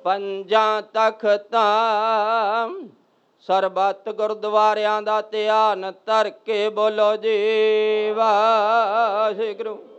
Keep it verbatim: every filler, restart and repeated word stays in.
ਪੰਜਾਂ ਤਖਤਾਂ ਸਰਬੱਤ ਗੁਰਦੁਆਰਿਆਂ ਦਾ ਧਿਆਨ ਧਰ ਕੇ ਬੋਲੋ ਜੀ ਵਾਹਿਗੁਰੂ।